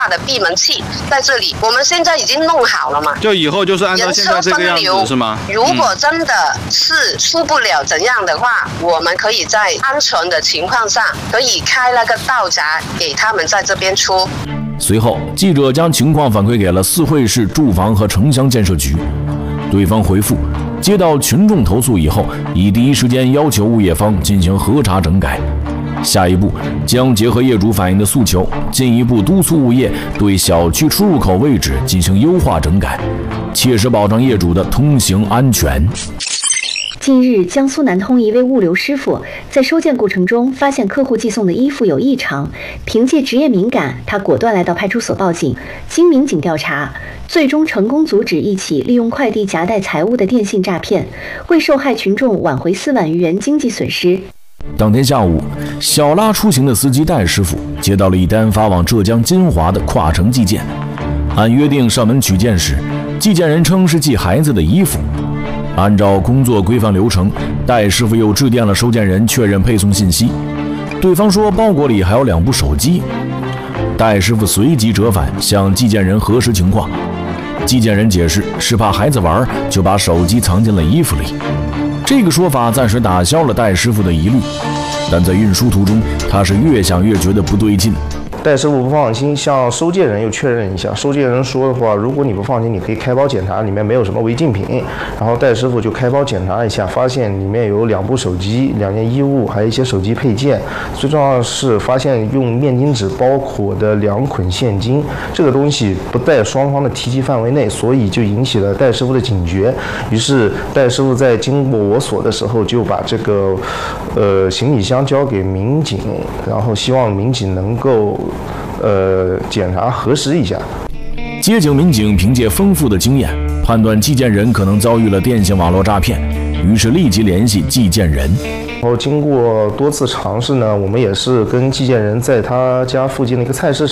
的闭门器在这里，我们现在已经弄好了嘛。 就以后就是按照现在这个样子是吗？ 如果真的是出不了怎样的话，我们可以在安全的情况下，可以开那个道闸给他们在这边出。 随后，记者将情况反馈给了四惠市住房和城乡建设局，对方回复，接到群众投诉以后，已第一时间要求物业方进行核查整改。下一步将结合业主反映的诉求，进一步督促物业对小区出入口位置进行优化整改，切实保障业主的通行安全。 近日，江苏南通一位物流师傅在收件过程中发现客户寄送的衣服有异常，凭借职业敏感，他果断来到派出所报警。经民警调查，最终成功阻止一起利用快递夹带财物的电信诈骗，为受害群众挽回4万余元经济损失。 当天下午，小拉出行的司机戴师傅接到了一单发往浙江金华的跨城寄件，按约定上门取件时，寄件人称是寄孩子的衣服。按照工作规范流程，戴师傅又致电了收件人确认配送信息，对方说包裹里还有2部手机。戴师傅随即折返向寄件人核实情况，寄件人解释是怕孩子玩，就把手机藏进了衣服里。这个说法暂时打消了戴师傅的疑虑，但在运输途中，他是越想越觉得不对劲。 戴师傅不放心，向收件人又确认一下。收件人说的话，如果你不放心，你可以开包检查，里面没有什么违禁品。然后戴师傅就开包检查一下，发现里面有2部手机、2件衣物，还有一些手机配件。最重要的是，发现用面巾纸包裹的2捆现金，这个东西不在双方的提及范围内，所以就引起了戴师傅的警觉。于是戴师傅在经过我所的时候，就把这个行李箱交给民警，然后希望民警能够检查核实一下。 接警民警凭借丰富的经验，判断寄件人可能遭遇了电信网络诈骗，于是立即联系寄件人。 然后经过多次尝试呢，我们也是跟寄件人在他家附近的一个菜市场